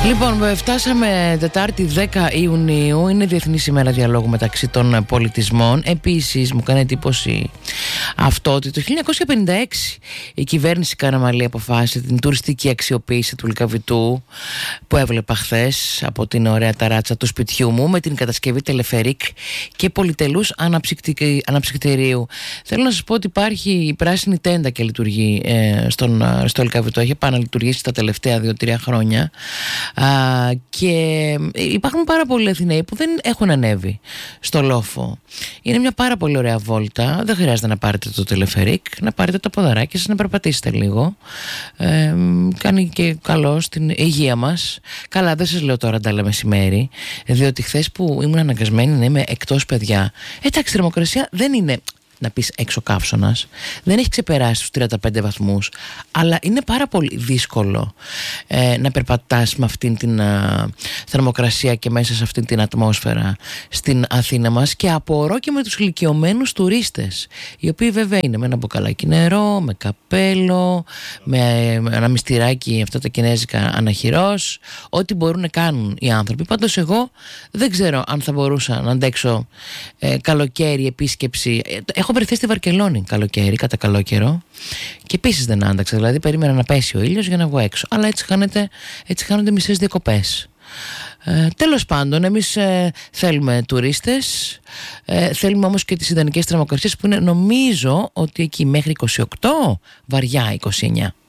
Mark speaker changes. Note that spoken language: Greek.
Speaker 1: Λοιπόν, φτάσαμε Τετάρτη 10 Ιουνίου, είναι Διεθνής ημέρα διαλόγου μεταξύ των πολιτισμών. Επίσης μου κάνει εντύπωση αυτό ότι το 1956 η κυβέρνηση Καραμανλή αποφάσισε την τουριστική αξιοποίηση του Λυκαβητού που έβλεπα χθες από την ωραία ταράτσα του σπιτιού μου, με την κατασκευή τελεφερίκ και πολυτελούς αναψυκτηρίου. Θέλω να σας πω ότι υπάρχει η πράσινη τέντα και λειτουργεί στο Λυκαβητό. Έχει επαναλειτουργήσει τα τελευταία 2-3 χρόνια. Και υπάρχουν πάρα πολλοί Αθηναίοι που δεν έχουν ανέβει στο λόφο. Είναι μια πάρα πολύ ωραία βόλτα. Δεν χρειάζεται να πάρετε το τελεφερίκ, να πάρετε τα ποδαράκια σας, να περπατήσετε λίγο. Κάνει και καλό στην υγεία μας. Καλά, δεν σας λέω τώρα τα άλλα μεσημέρι, διότι χθες που ήμουν αναγκασμένη να είμαι εκτός, παιδιά, εντάξει, η θερμοκρασία δεν είναι να πεις έξω καύσωνας, δεν έχει ξεπεράσει τους 35 βαθμούς, αλλά είναι πάρα πολύ δύσκολο να περπατάς με αυτήν την θερμοκρασία και μέσα σε αυτήν την ατμόσφαιρα στην Αθήνα μας. Και απορώ και με τους ηλικιωμένους τουρίστες, οι οποίοι βέβαια είναι με ένα μπουκαλάκι νερό, με καπέλο, με ένα μυστηράκι, αυτά τα κινέζικα αναχειρός, ό,τι μπορούν να κάνουν οι άνθρωποι. Πάντως εγώ δεν ξέρω αν θα μπορούσα να αντέξω καλοκαίρι, επίσκεψη. Έχω βρεθεί στη Βαρκελόνη καλοκαίρι, κατά καλό καιρό, και επίσης δεν άνταξα. Δηλαδή περίμενα να πέσει ο ήλιος για να βγω έξω. Αλλά έτσι χάνονται μισές διακοπές. Τέλος πάντων, εμείς θέλουμε τουρίστες, θέλουμε όμως και τις ιδανικές θερμοκρασίες που είναι, νομίζω ότι εκεί μέχρι 28, βαριά 29.